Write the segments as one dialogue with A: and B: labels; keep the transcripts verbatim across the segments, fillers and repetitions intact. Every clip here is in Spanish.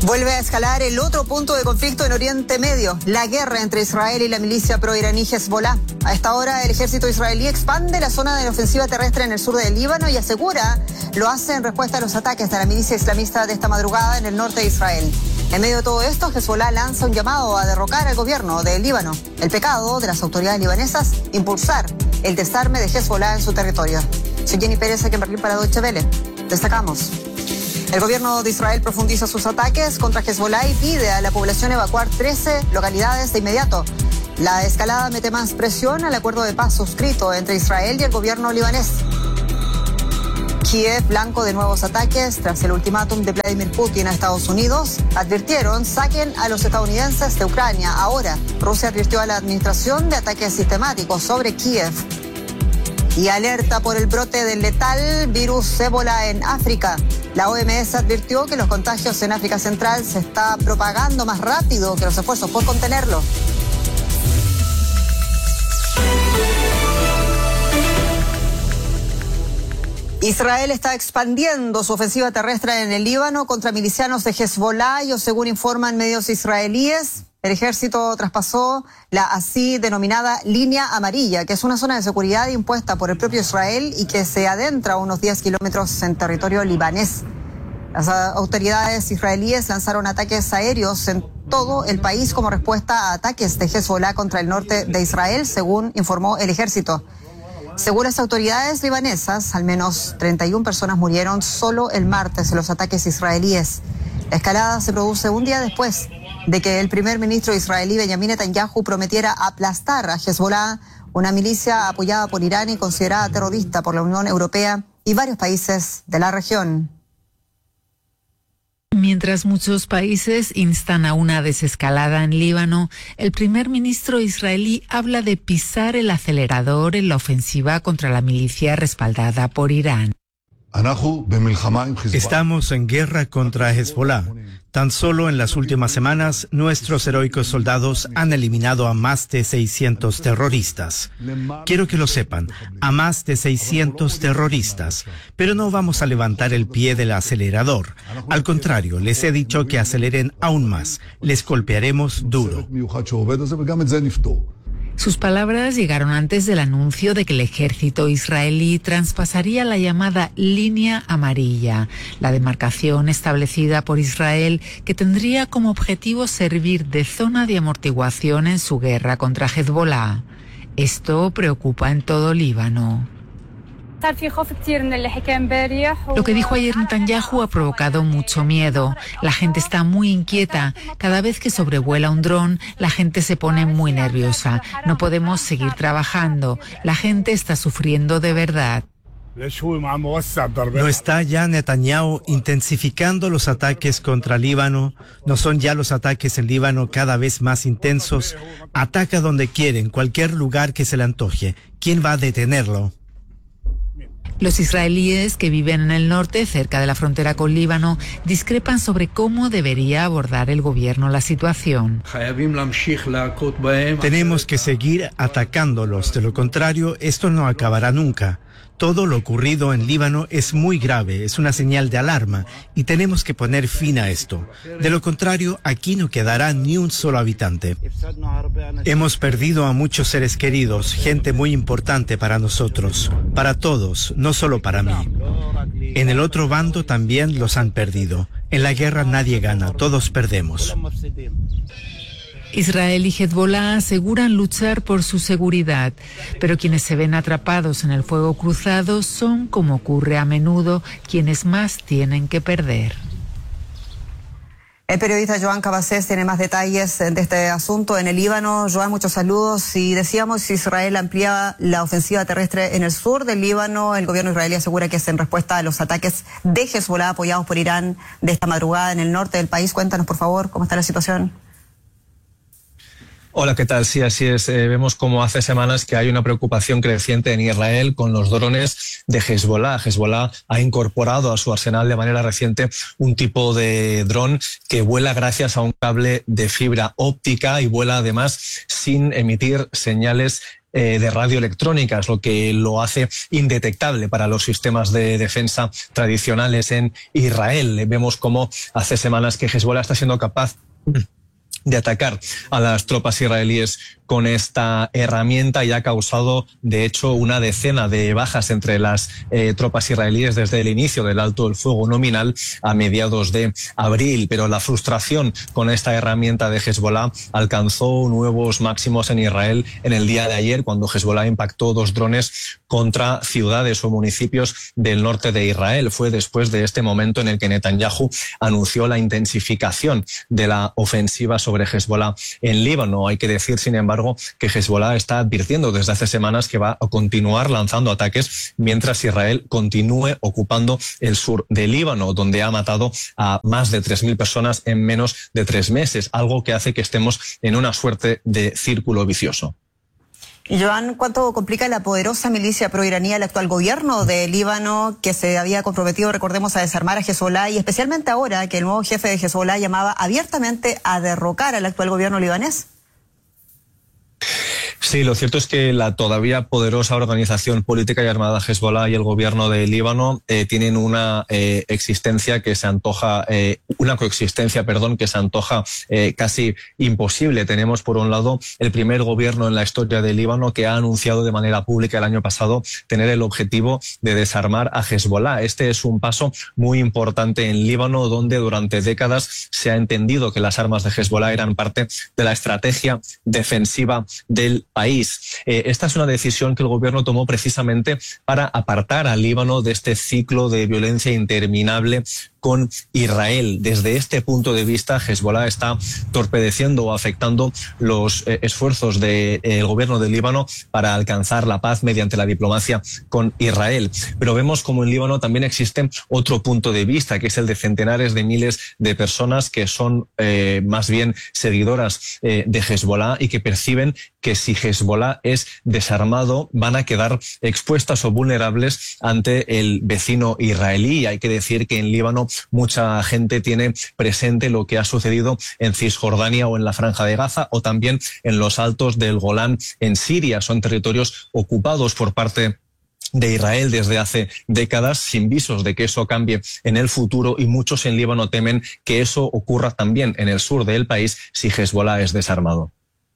A: Vuelve a escalar el otro punto de conflicto en Oriente Medio, la guerra entre Israel y la milicia pro-iraní Hezbollah. A esta hora, el ejército israelí expande la zona de la ofensiva terrestre en el sur del Líbano y asegura lo hace en respuesta a los ataques de la milicia islamista de esta madrugada en el norte de Israel. En medio de todo esto, Hezbollah lanza un llamado a derrocar al gobierno del Líbano. El pecado de las autoridades libanesas, impulsar el desarme de Hezbollah en su territorio. Soy Jenny Pérez, aquí en Berlín para Deutsche Welle. Destacamos. El gobierno de Israel profundiza sus ataques contra Hezbollah y pide a la población evacuar trece localidades de inmediato. La escalada mete más presión al acuerdo de paz suscrito entre Israel y el gobierno libanés. Kiev, blanco de nuevos ataques tras el ultimátum de Vladimir Putin a Estados Unidos, advirtieron saquen a los estadounidenses de Ucrania. Ahora, Rusia advirtió a la administración de ataques sistemáticos sobre Kiev. Y alerta por el brote del letal virus ébola en África. La O M S advirtió que los contagios en África Central se está propagando más rápido que los esfuerzos por contenerlo. Israel está expandiendo su ofensiva terrestre en el Líbano contra milicianos de Hezbollah y, según informan medios israelíes, el ejército traspasó la así denominada línea amarilla, que es una zona de seguridad impuesta por el propio Israel y que se adentra a unos diez kilómetros en territorio libanés. Las autoridades israelíes lanzaron ataques aéreos en todo el país como respuesta a ataques de Hezbollah contra el norte de Israel, según informó el ejército. Según las autoridades libanesas, al menos treinta y una personas murieron solo el martes en los ataques israelíes. La escalada se produce un día después de que el primer ministro israelí Benjamin Netanyahu prometiera aplastar a Hezbollah, una milicia apoyada por Irán y considerada terrorista por la Unión Europea y varios países de la región.
B: Mientras muchos países instan a una desescalada en Líbano, el primer ministro israelí habla de pisar el acelerador en la ofensiva contra la milicia respaldada por Irán.
C: Estamos en guerra contra Hezbollah. Tan solo en las últimas semanas, nuestros heroicos soldados han eliminado a más de seiscientos terroristas. Quiero que lo sepan, a más de seiscientos terroristas. Pero no vamos a levantar el pie del acelerador. Al contrario, les he dicho que aceleren aún más. Les golpearemos duro.
B: Sus palabras llegaron antes del anuncio de que el ejército israelí traspasaría la llamada línea amarilla, la demarcación establecida por Israel que tendría como objetivo servir de zona de amortiguación en su guerra contra Hezbollah. Esto preocupa en todo Líbano. Lo que dijo ayer Netanyahu ha provocado mucho miedo. La gente está muy inquieta. Cada vez que sobrevuela un dron, la gente se pone muy nerviosa. No podemos seguir trabajando. La gente está sufriendo de verdad.
C: ¿No está ya Netanyahu intensificando los ataques contra Líbano? ¿No son ya los ataques en Líbano cada vez más intensos? Ataca donde quiere, en cualquier lugar que se le antoje. ¿Quién va a detenerlo?
B: Los israelíes que viven en el norte, cerca de la frontera con Líbano, discrepan sobre cómo debería abordar el gobierno la situación.
C: Tenemos que seguir atacándolos, de lo contrario, esto no acabará nunca. Todo lo ocurrido en Líbano es muy grave, es una señal de alarma y tenemos que poner fin a esto. De lo contrario, aquí no quedará ni un solo habitante. Hemos perdido a muchos seres queridos, gente muy importante para nosotros, para todos, no solo para mí. En el otro bando también los han perdido. En la guerra nadie gana, todos perdemos.
B: Israel y Hezbollah aseguran luchar por su seguridad, pero quienes se ven atrapados en el fuego cruzado son, como ocurre a menudo, quienes más tienen que perder.
A: El periodista Joan Cabasés tiene más detalles de este asunto en el Líbano. Joan, muchos saludos. Y decíamos, si Israel amplía la ofensiva terrestre en el sur del Líbano, el gobierno israelí asegura que es en respuesta a los ataques de Hezbollah apoyados por Irán de esta madrugada en el norte del país. Cuéntanos, por favor, cómo está la situación.
D: Hola, ¿qué tal? Sí, así es. Eh, vemos como hace semanas que hay una preocupación creciente en Israel con los drones de Hezbollah. Hezbollah ha incorporado a su arsenal de manera reciente un tipo de dron que vuela gracias a un cable de fibra óptica y vuela además sin emitir señales eh, de radioelectrónicas, lo que lo hace indetectable para los sistemas de defensa tradicionales en Israel. Vemos cómo hace semanas que Hezbollah está siendo capaz de atacar a las tropas israelíes con esta herramienta y ha causado, de hecho, una decena de bajas entre las eh, tropas israelíes desde el inicio del alto el fuego nominal a mediados de abril. Pero la frustración con esta herramienta de Hezbollah alcanzó nuevos máximos en Israel en el día de ayer, cuando Hezbollah impactó dos drones contra ciudades o municipios del norte de Israel. Fue después de este momento en el que Netanyahu anunció la intensificación de la ofensiva sobre Hezbollah en Líbano. Hay que decir, sin embargo, que Hezbollah está advirtiendo desde hace semanas que va a continuar lanzando ataques mientras Israel continúe ocupando el sur de Líbano, donde ha matado a más de tres mil personas en menos de tres meses, algo que hace que estemos en una suerte de círculo vicioso.
A: Y Joan, ¿cuánto complica la poderosa milicia proiraní al actual gobierno de Líbano, que se había comprometido, recordemos, a desarmar a Hezbollah, y especialmente ahora que el nuevo jefe de Hezbollah llamaba abiertamente a derrocar al actual gobierno libanés?
D: Sí, lo cierto es que la todavía poderosa organización política y armada Hezbollah y el gobierno de Líbano eh, tienen una eh, existencia que se antoja, eh, una coexistencia, perdón, que se antoja eh, casi imposible. Tenemos, por un lado, el primer gobierno en la historia de Líbano que ha anunciado de manera pública el año pasado tener el objetivo de desarmar a Hezbollah. Este es un paso muy importante en Líbano, donde durante décadas se ha entendido que las armas de Hezbollah eran parte de la estrategia defensiva del país. Eh, esta es una decisión que el gobierno tomó precisamente para apartar al Líbano de este ciclo de violencia interminable con Israel. Desde este punto de vista, Hezbollah está torpedeciendo o afectando los eh, esfuerzos del de, eh, gobierno del Líbano para alcanzar la paz mediante la diplomacia con Israel. Pero vemos como en Líbano también existe otro punto de vista, que es el de centenares de miles de personas que son eh, más bien seguidoras eh, de Hezbollah y que perciben que si Hezbollah es desarmado van a quedar expuestas o vulnerables ante el vecino israelí. Hay que decir que en Líbano mucha gente tiene presente lo que ha sucedido en Cisjordania o en la Franja de Gaza o también en los altos del Golán en Siria. Son territorios ocupados por parte de Israel desde hace décadas, sin visos de que eso cambie en el futuro, y muchos en Líbano temen que eso ocurra también en el sur del país si Hezbollah es desarmado.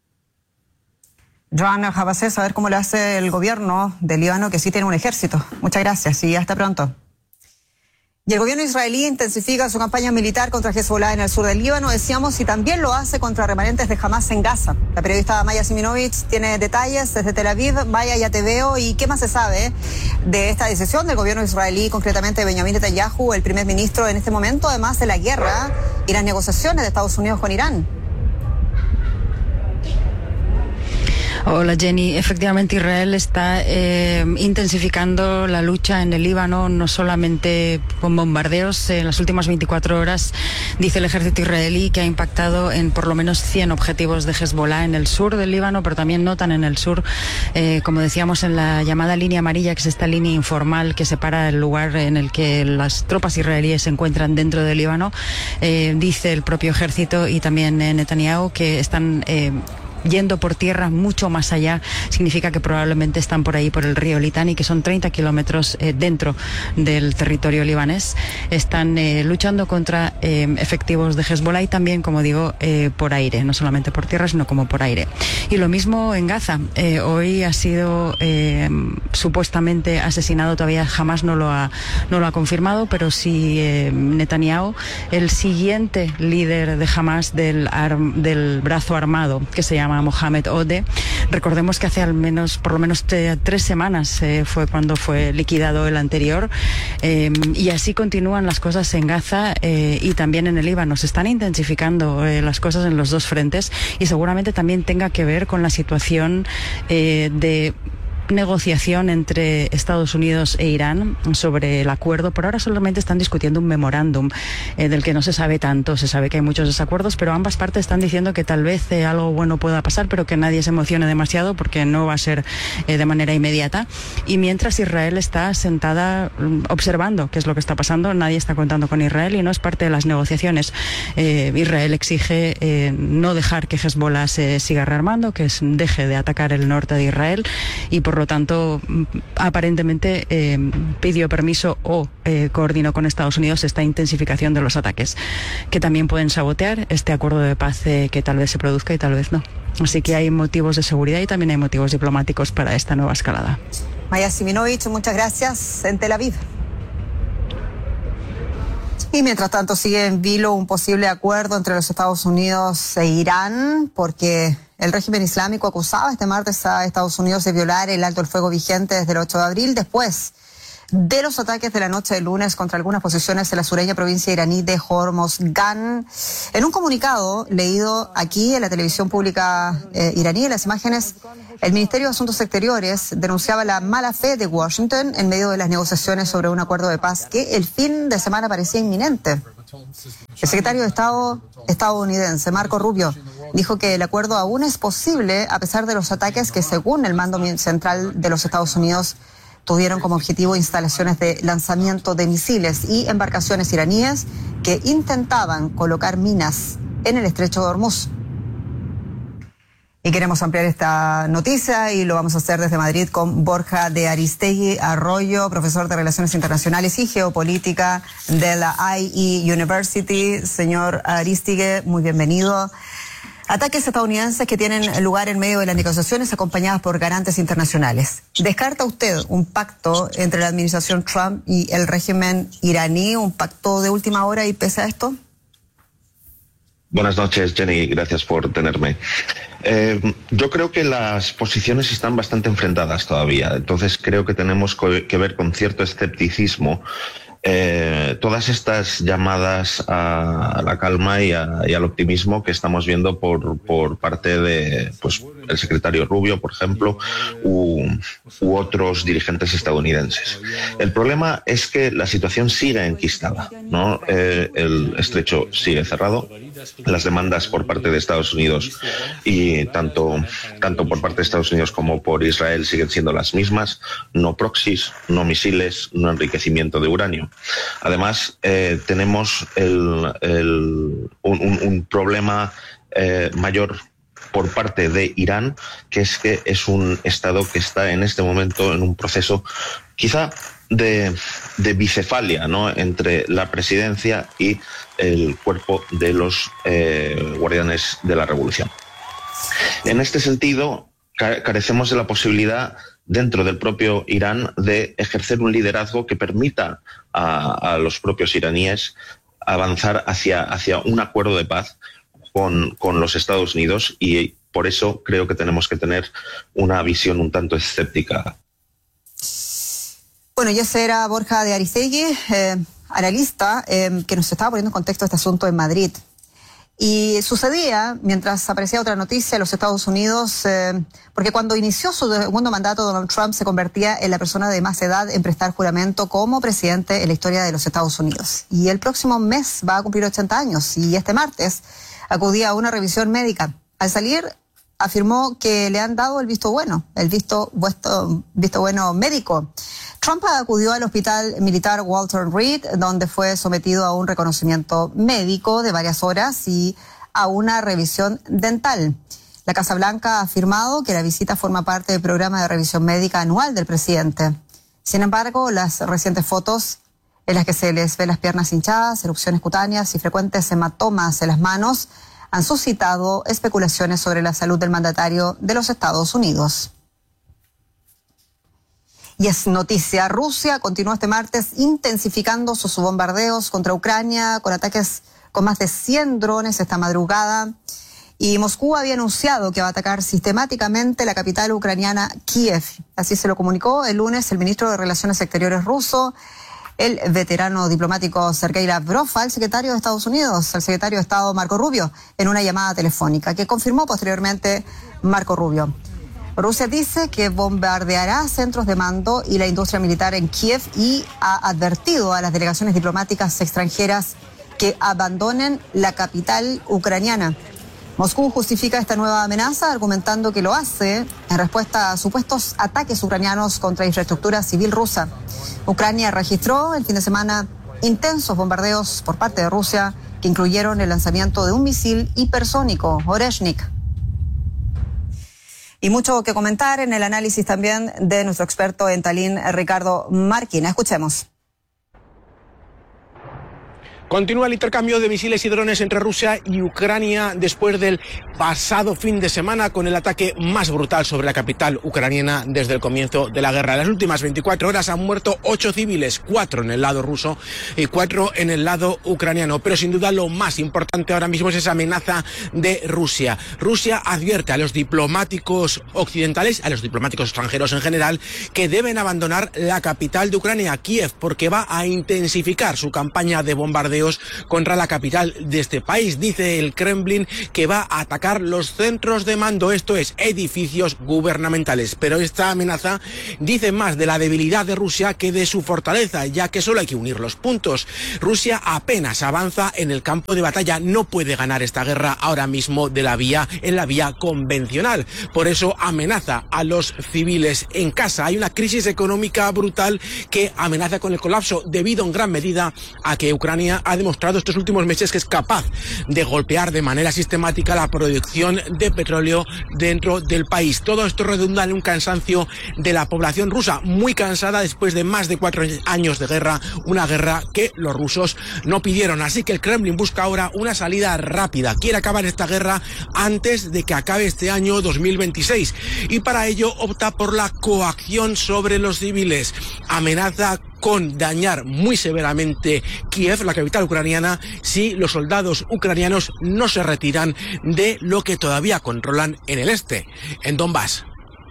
A: Joan Habassez, a ver cómo lo hace el gobierno de Líbano, que sí tiene un ejército. Muchas gracias y hasta pronto. Y el gobierno israelí intensifica su campaña militar contra Hezbollah en el sur del Líbano, decíamos, y también lo hace contra remanentes de Hamas en Gaza. La periodista Maya Siminovich tiene detalles desde Tel Aviv. Maya, ya te veo. ¿Y qué más se sabe de esta decisión del gobierno israelí, concretamente de Benjamin Netanyahu, el primer ministro en este momento, además de la guerra y las negociaciones de Estados Unidos con Irán?
E: Hola Jenny, efectivamente Israel está eh, intensificando la lucha en el Líbano, no solamente con bombardeos. En las últimas veinticuatro horas dice el ejército israelí que ha impactado en por lo menos cien objetivos de Hezbollah en el sur del Líbano, pero también no tan en el sur, eh, como decíamos, en la llamada línea amarilla, que es esta línea informal que separa el lugar en el que las tropas israelíes se encuentran dentro del Líbano. Eh, dice el propio ejército y también eh, Netanyahu que están Eh, yendo por tierra mucho más allá. Significa que probablemente están por ahí por el río Litani, que son treinta kilómetros eh, dentro del territorio libanés. Están eh, luchando contra eh, efectivos de Hezbollah y también, como digo, eh, por aire, no solamente por tierra, sino como por aire. Y lo mismo en Gaza. Eh, hoy ha sido eh, supuestamente asesinado, todavía jamás no lo ha, no lo ha confirmado, pero sí eh, Netanyahu, el siguiente líder de Hamas del, arm, del brazo armado, que se llama Mohamed Ode. Recordemos que hace al menos, por lo menos te, tres semanas eh, fue cuando fue liquidado el anterior, eh, y así continúan las cosas en Gaza eh, y también en el Líbano. Se están intensificando eh, las cosas en los dos frentes y seguramente también tenga que ver con la situación eh, de negociación entre Estados Unidos e Irán sobre el acuerdo. Por ahora solamente están discutiendo un memorándum eh, del que no se sabe tanto. Se sabe que hay muchos desacuerdos, pero ambas partes están diciendo que tal vez eh, algo bueno pueda pasar, pero que nadie se emocione demasiado porque no va a ser eh, de manera inmediata. Y mientras Israel está sentada um, observando qué es lo que está pasando, nadie está contando con Israel y no es parte de las negociaciones. Eh, Israel exige eh, no dejar que Hezbollah se siga rearmando, que es, deje de atacar el norte de Israel y por lo tanto aparentemente eh, pidió permiso o eh, coordinó con Estados Unidos esta intensificación de los ataques, que también pueden sabotear este acuerdo de paz eh, que tal vez se produzca y tal vez no. Así que hay motivos de seguridad y también hay motivos diplomáticos para esta nueva escalada.
A: Maya Siminovich, muchas gracias en Tel Aviv. Y mientras tanto sigue en vilo un posible acuerdo entre los Estados Unidos e Irán, porque el régimen islámico acusaba este martes a Estados Unidos de violar el alto el fuego vigente desde el ocho de abril, después de los ataques de la noche del lunes contra algunas posiciones de la sureña provincia iraní de Hormozgan. En un comunicado leído aquí en la televisión pública eh, iraní, en las imágenes, el Ministerio de Asuntos Exteriores denunciaba la mala fe de Washington en medio de las negociaciones sobre un acuerdo de paz que el fin de semana parecía inminente. El secretario de Estado estadounidense, Marco Rubio, dijo que el acuerdo aún es posible a pesar de los ataques que, según el mando central de los Estados Unidos, tuvieron como objetivo instalaciones de lanzamiento de misiles y embarcaciones iraníes que intentaban colocar minas en el estrecho de Hormuz. Y queremos ampliar esta noticia y lo vamos a hacer desde Madrid con Borja de Aristegui Arroyo, profesor de Relaciones Internacionales y Geopolítica de la I E University. Señor Aristegui, muy bienvenido. Ataques estadounidenses que tienen lugar en medio de las negociaciones acompañadas por garantes internacionales. ¿Descarta usted un pacto entre la administración Trump y el régimen iraní, un pacto de última hora y pese a esto?
F: Buenas noches, Jenny, gracias por tenerme. Eh, yo creo que las posiciones están bastante enfrentadas todavía, entonces creo que tenemos que ver con cierto escepticismo Eh, todas estas llamadas a, a la calma y, a, y al optimismo que estamos viendo por, por parte de pues, el secretario Rubio, por ejemplo, u, u otros dirigentes estadounidenses. El problema es que la situación sigue enquistada, ¿no? Eh, el estrecho sigue cerrado, las demandas por parte de Estados Unidos y tanto, tanto por parte de Estados Unidos como por Israel siguen siendo las mismas: no proxies, no misiles, no enriquecimiento de uranio. Además, eh, tenemos el, el, un, un, un problema eh, mayor por parte de Irán, que es que es un Estado que está en este momento en un proceso quizá de, de bicefalia, ¿no?, entre la presidencia y el cuerpo de los eh, guardianes de la revolución. En este sentido, carecemos de la posibilidad dentro del propio Irán de ejercer un liderazgo que permita a, a los propios iraníes avanzar hacia, hacia un acuerdo de paz con, con los Estados Unidos, y por eso creo que tenemos que tener una visión un tanto escéptica.
A: Bueno, y ese era Borja de Aristegui, eh, analista, eh, que nos estaba poniendo en contexto este asunto en Madrid. Y sucedía, mientras aparecía otra noticia, los Estados Unidos, eh, porque cuando inició su segundo mandato, Donald Trump se convertía en la persona de más edad en prestar juramento como presidente en la historia de los Estados Unidos. Y el próximo mes va a cumplir ochenta años, y este martes acudía a una revisión médica. Al salir, afirmó que le han dado el visto bueno, el visto, visto, visto bueno médico. Trump acudió al hospital militar Walter Reed, donde fue sometido a un reconocimiento médico de varias horas y a una revisión dental. La Casa Blanca ha afirmado que la visita forma parte del programa de revisión médica anual del presidente. Sin embargo, las recientes fotos en las que se les ve las piernas hinchadas, erupciones cutáneas y frecuentes hematomas en las manos han suscitado especulaciones sobre la salud del mandatario de los Estados Unidos. Y es noticia, Rusia continúa este martes intensificando sus bombardeos contra Ucrania con ataques con más de cien drones esta madrugada. Y Moscú había anunciado que va a atacar sistemáticamente la capital ucraniana, Kiev. Así se lo comunicó el lunes el ministro de Relaciones Exteriores ruso, el veterano diplomático Sergei Lavrov, al secretario de Estados Unidos, al secretario de Estado Marco Rubio, en una llamada telefónica que confirmó posteriormente Marco Rubio. Rusia dice que bombardeará centros de mando y la industria militar en Kiev y ha advertido a las delegaciones diplomáticas extranjeras que abandonen la capital ucraniana. Moscú justifica esta nueva amenaza argumentando que lo hace en respuesta a supuestos ataques ucranianos contra infraestructura civil rusa. Ucrania registró el fin de semana intensos bombardeos por parte de Rusia que incluyeron el lanzamiento de un misil hipersónico, Oreshnik. Y mucho que comentar en el análisis también de nuestro experto en Tallinn, Ricardo Marquina. Escuchemos.
G: Continúa el intercambio de misiles y drones entre Rusia y Ucrania después del pasado fin de semana con el ataque más brutal sobre la capital ucraniana desde el comienzo de la guerra. En las últimas veinticuatro horas han muerto ocho civiles, cuatro en el lado ruso y cuatro en el lado ucraniano. Pero sin duda lo más importante ahora mismo es esa amenaza de Rusia. Rusia advierte a los diplomáticos occidentales, a los diplomáticos extranjeros en general, que deben abandonar la capital de Ucrania, Kiev, porque va a intensificar su campaña de bombardeo contra la capital de este país. Dice el Kremlin que va a atacar los centros de mando, esto es, edificios gubernamentales. Pero esta amenaza dice más de la debilidad de Rusia que de su fortaleza, ya que solo hay que unir los puntos. Rusia apenas avanza en el campo de batalla, no puede ganar esta guerra ahora mismo de la vía, en la vía convencional. Por eso amenaza a los civiles en casa. Hay una crisis económica brutal que amenaza con el colapso debido en gran medida a que Ucrania ha demostrado estos últimos meses que es capaz de golpear de manera sistemática la producción de petróleo dentro del país. Todo esto redunda en un cansancio de la población rusa, muy cansada después de más de cuatro años de guerra, una guerra que los rusos no pidieron. Así que el Kremlin busca ahora una salida rápida. Quiere acabar esta guerra antes de que acabe este año dos mil veintiséis y para ello opta por la coacción sobre los civiles. Amenaza con dañar muy severamente Kiev, la capital ucraniana, si los soldados ucranianos no se retiran de lo que todavía controlan en el este, en Donbass.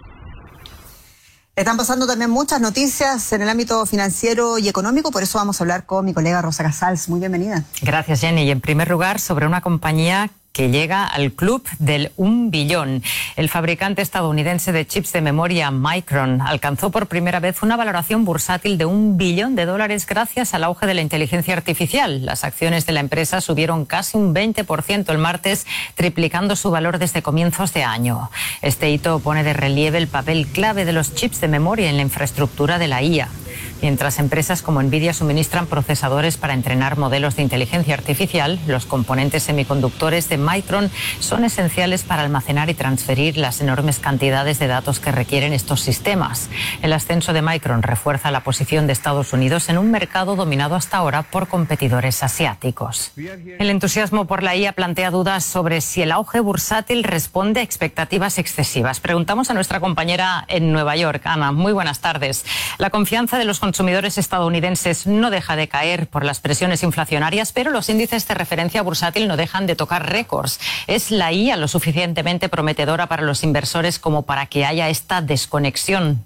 A: Están pasando también muchas noticias en el ámbito financiero y económico, por eso vamos a hablar con mi colega Rosa Casals. Muy bienvenida.
H: Gracias, Jenny. Y en primer lugar, sobre una compañía que llega al club del un billón. El fabricante estadounidense de chips de memoria Micron alcanzó por primera vez una valoración bursátil de un billón de dólares gracias al auge de la inteligencia artificial. Las acciones de la empresa subieron casi un veinte por ciento el martes, triplicando su valor desde comienzos de año. Este hito pone de relieve el papel clave de los chips de memoria en la infraestructura de la I A. Mientras empresas como Nvidia suministran procesadores para entrenar modelos de inteligencia artificial, los componentes semiconductores de Micron son esenciales para almacenar y transferir las enormes cantidades de datos que requieren estos sistemas. El ascenso de Micron refuerza la posición de Estados Unidos en un mercado dominado hasta ahora por competidores asiáticos. El entusiasmo por la I A plantea dudas sobre si el auge bursátil responde a expectativas excesivas. Preguntamos a nuestra compañera en Nueva York, Ana. Muy buenas tardes. La confianza de los consumidores estadounidenses no deja de caer por las presiones inflacionarias, pero los índices de referencia bursátil no dejan de tocar récords. ¿Es la I A lo suficientemente prometedora para los inversores como para que haya esta desconexión?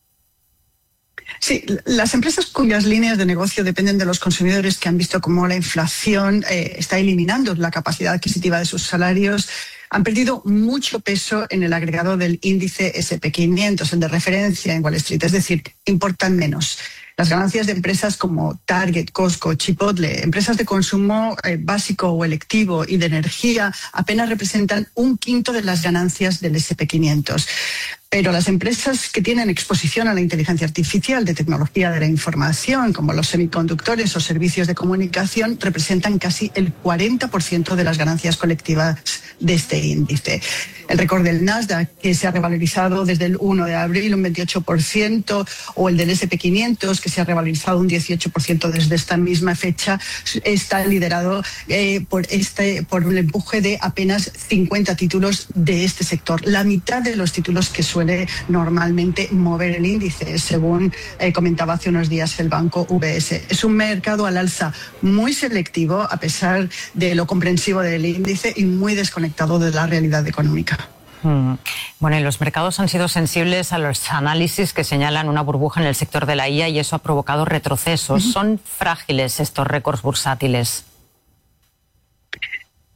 I: Sí, las empresas cuyas líneas de negocio dependen de los consumidores, que han visto cómo la inflación eh, está eliminando la capacidad adquisitiva de sus salarios, han perdido mucho peso en el agregado del índice ese pe quinientos, el de referencia en Wall Street, es decir, importan menos. Las ganancias de empresas como Target, Costco, Chipotle, empresas de consumo eh, básico o electivo y de energía, apenas representan un quinto de las ganancias del ese pe quinientos. Pero las empresas que tienen exposición a la inteligencia artificial, de tecnología de la información, como los semiconductores o servicios de comunicación, representan casi el cuarenta por ciento de las ganancias colectivas de este índice. El récord del Nasdaq, que se ha revalorizado desde el uno de abril un veintiocho por ciento, o el del ese pe quinientos, que se ha revalorizado un dieciocho por ciento desde esta misma fecha, está liderado eh, por, este, por un empuje de apenas cincuenta títulos de este sector. La mitad de los títulos que suele normalmente mover el índice, según eh, comentaba hace unos días el banco U B S. Es un mercado al alza muy selectivo, a pesar de lo comprensivo del índice, y muy desconectado de la realidad económica.
H: Bueno, y los mercados han sido sensibles a los análisis que señalan una burbuja en el sector de la I A y eso ha provocado retrocesos. Uh-huh. ¿Son frágiles estos récords bursátiles?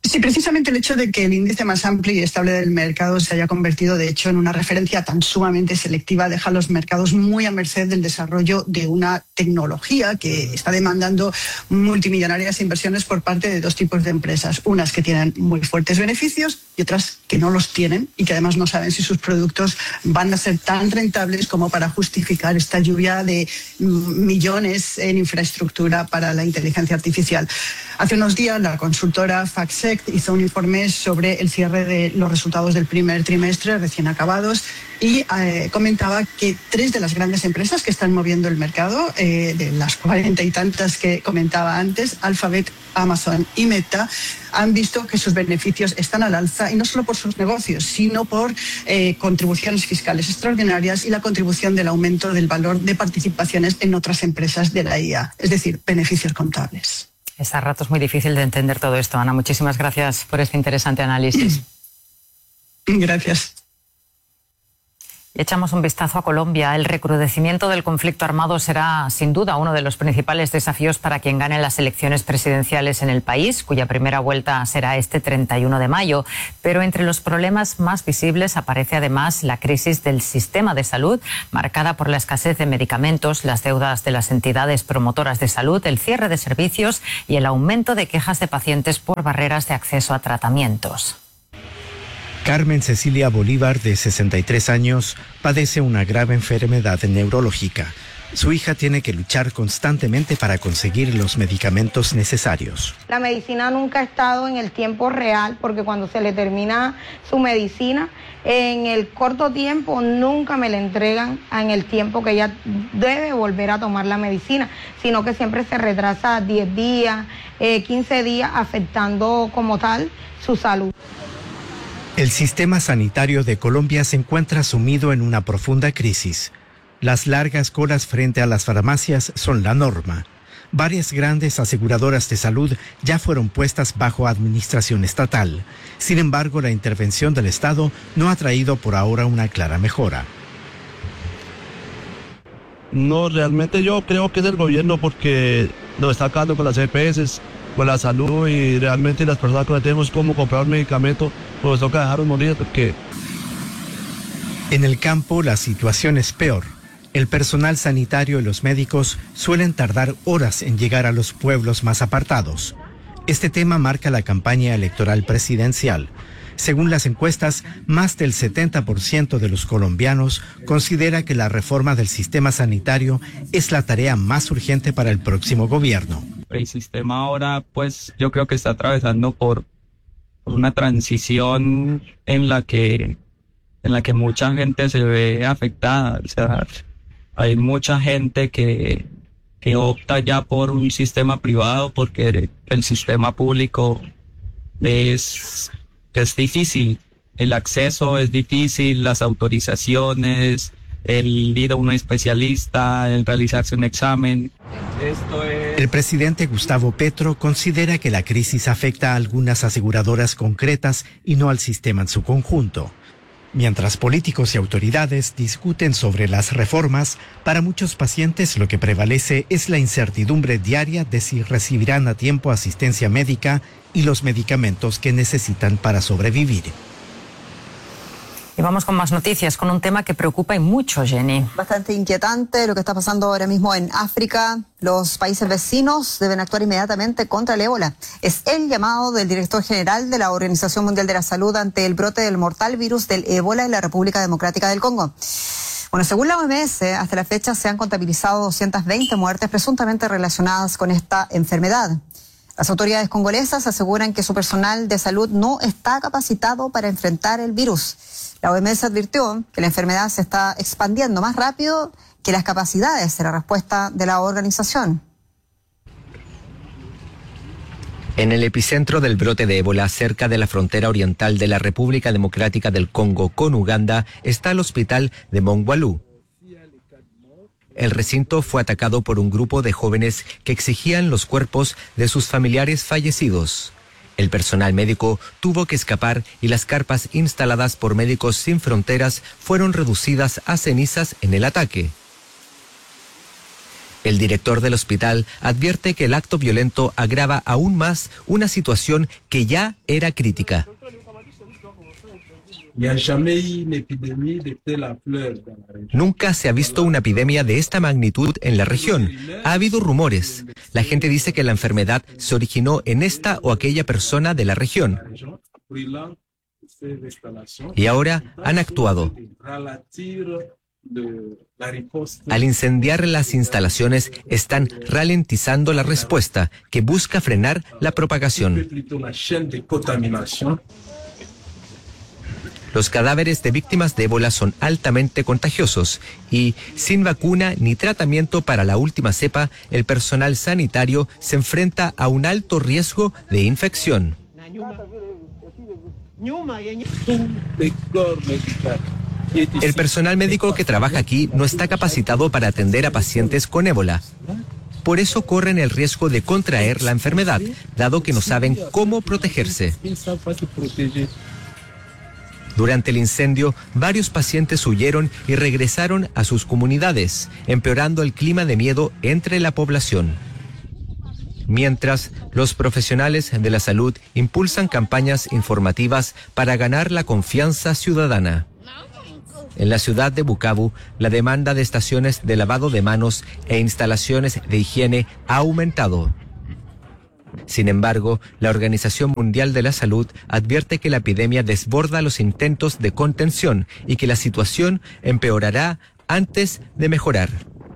I: Sí, precisamente el hecho de que el índice más amplio y estable del mercado se haya convertido, de hecho, en una referencia tan sumamente selectiva deja a los mercados muy a merced del desarrollo de una tecnología que está demandando multimillonarias inversiones por parte de dos tipos de empresas. Unas que tienen muy fuertes beneficios y otras que no los tienen y que además no saben si sus productos van a ser tan rentables como para justificar esta lluvia de millones en infraestructura para la inteligencia artificial. Hace unos días la consultora FactSet hizo un informe sobre el cierre de los resultados del primer trimestre recién acabados y eh, comentaba que tres de las grandes empresas que están moviendo el mercado, eh, de las cuarenta y tantas que comentaba antes, Alphabet, Amazon y Meta, han visto que sus beneficios están al alza y no solo por sus negocios, sino por eh, contribuciones fiscales extraordinarias y la contribución del aumento del valor de participaciones en otras empresas de la I A, es decir, beneficios contables.
H: Es a ratos muy difícil de entender todo esto. Ana, muchísimas gracias por este interesante análisis.
I: Gracias.
H: Echamos un vistazo a Colombia. El recrudecimiento del conflicto armado será, sin duda, uno de los principales desafíos para quien gane las elecciones presidenciales en el país, cuya primera vuelta será este treinta y uno de mayo. Pero entre los problemas más visibles aparece además la crisis del sistema de salud, marcada por la escasez de medicamentos, las deudas de las entidades promotoras de salud, el cierre de servicios y el aumento de quejas de pacientes por barreras de acceso a tratamientos.
C: Carmen Cecilia Bolívar, de sesenta y tres años, padece una grave enfermedad neurológica. Su hija tiene que luchar constantemente para conseguir los medicamentos necesarios.
J: La medicina nunca ha estado en el tiempo real, porque cuando se le termina su medicina, en el corto tiempo nunca me la entregan en el tiempo que ella debe volver a tomar la medicina, sino que siempre se retrasa diez días, eh, quince días, afectando como tal su salud.
C: El sistema sanitario de Colombia se encuentra sumido en una profunda crisis. Las largas colas frente a las farmacias son la norma. Varias grandes aseguradoras de salud ya fueron puestas bajo administración estatal. Sin embargo, la intervención del Estado no ha traído por ahora una clara mejora.
K: No, realmente yo creo que es el gobierno, porque nos está acabando con las E P S, con la salud, y realmente las personas que no tenemos cómo comprar un medicamento, pues toca dejarlos morir porque...
C: En el campo la situación es peor. El personal sanitario y los médicos suelen tardar horas en llegar a los pueblos más apartados. Este tema marca la campaña electoral presidencial. Según las encuestas, más del setenta por ciento de los colombianos considera que la reforma del sistema sanitario es la tarea más urgente para el próximo gobierno.
L: El sistema ahora, pues, yo creo que está atravesando por, por una transición en la que en la que mucha gente se ve afectada. O sea, hay mucha gente que, que opta ya por un sistema privado porque el sistema público es, es difícil. El acceso es difícil, las autorizaciones, el ir a un especialista, el realizarse un examen. Esto es...
C: El presidente Gustavo Petro considera que la crisis afecta a algunas aseguradoras concretas y no al sistema en su conjunto. Mientras políticos y autoridades discuten sobre las reformas, para muchos pacientes lo que prevalece es la incertidumbre diaria de si recibirán a tiempo asistencia médica y los medicamentos que necesitan para sobrevivir.
H: Y vamos con más noticias, con un tema que preocupa y mucho, Jenny.
A: Bastante inquietante lo que está pasando ahora mismo en África. Los países vecinos deben actuar inmediatamente contra el ébola. Es el llamado del director general de la Organización Mundial de la Salud ante el brote del mortal virus del ébola en la República Democrática del Congo. Bueno, según la O M S, hasta la fecha se han contabilizado doscientas veinte muertes presuntamente relacionadas con esta enfermedad. Las autoridades congolesas aseguran que su personal de salud no está capacitado para enfrentar el virus. La O M S advirtió que la enfermedad se está expandiendo más rápido que las capacidades de la respuesta de la organización.
M: En el epicentro del brote de ébola, cerca de la frontera oriental de la República Democrática del Congo con Uganda, está el hospital de Mongwalu. El recinto fue atacado por un grupo de jóvenes que exigían los cuerpos de sus familiares fallecidos. El personal médico tuvo que escapar y las carpas instaladas por Médicos Sin Fronteras fueron reducidas a cenizas en el ataque. El director del hospital advierte que el acto violento agrava aún más una situación que ya era crítica. Nunca se ha visto una epidemia de esta magnitud en la región. Ha habido rumores. La gente dice que la enfermedad se originó en esta o aquella persona de la región. Y ahora han actuado. Al incendiar las instalaciones, están ralentizando la respuesta que busca frenar la propagación. Los cadáveres de víctimas de ébola son altamente contagiosos y, sin vacuna ni tratamiento para la última cepa, el personal sanitario se enfrenta a un alto riesgo de infección. El personal médico que trabaja aquí no está capacitado para atender a pacientes con ébola. Por eso corren el riesgo de contraer la enfermedad, dado que no saben cómo protegerse. Durante el incendio, varios pacientes huyeron y regresaron a sus comunidades, empeorando el clima de miedo entre la población. Mientras, los profesionales de la salud impulsan campañas informativas para ganar la confianza ciudadana. En la ciudad de Bukavu, la demanda de estaciones de lavado de manos e instalaciones de higiene ha aumentado. Sin embargo, la Organización Mundial de la Salud advierte que la epidemia desborda los intentos de contención y que la situación empeorará antes de mejorar.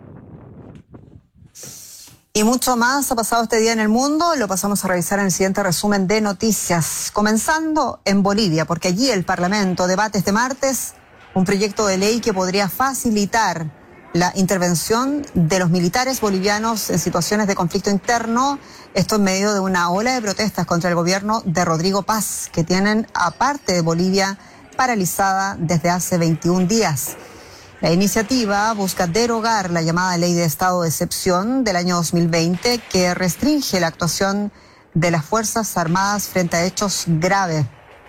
A: Y mucho más ha pasado este día en el mundo, lo pasamos a revisar en el siguiente resumen de noticias. Comenzando en Bolivia, porque allí el Parlamento debate este martes un proyecto de ley que podría facilitar la intervención de los militares bolivianos en situaciones de conflicto interno, esto en medio de una ola de protestas contra el gobierno de Rodrigo Paz, que tienen a parte de Bolivia paralizada desde hace veintiún días. La iniciativa busca derogar la llamada Ley de Estado de Excepción del año dos mil veinte, que restringe la actuación de las Fuerzas Armadas frente a hechos graves.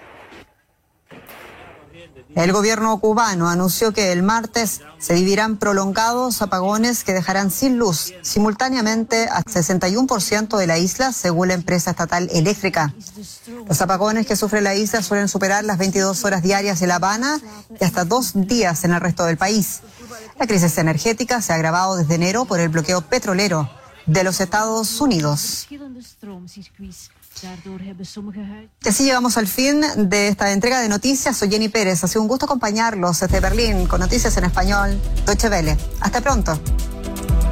A: El gobierno cubano anunció que el martes se vivirán prolongados apagones que dejarán sin luz simultáneamente a sesenta y uno por ciento de la isla, según la empresa estatal eléctrica. Los apagones que sufre la isla suelen superar las veintidós horas diarias en La Habana y hasta dos días en el resto del país. La crisis energética se ha agravado desde enero por el bloqueo petrolero de los Estados Unidos. Y así llegamos al fin de esta entrega de noticias. Soy Jenny Pérez. Ha sido un gusto acompañarlos desde Berlín con noticias en español. Deutsche Welle. Hasta pronto.